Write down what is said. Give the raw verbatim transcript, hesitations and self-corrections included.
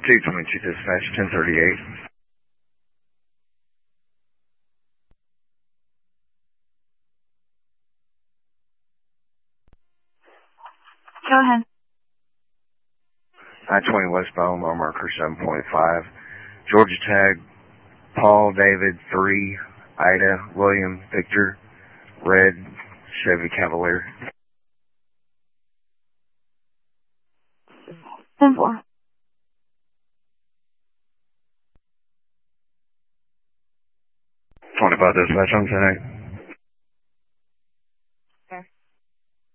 two twenty-two dispatch, ten thirty-eight. Go ahead. I twenty westbound, mile marker seven point five. Georgia tag, Paul David three, Ida William Victor, red Chevy Cavalier. ten four. twenty-five dispatch, on tonight.